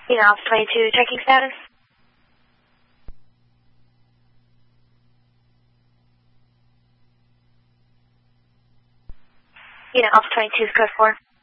Alpha 22, checking status. Alpha 22 is code 4.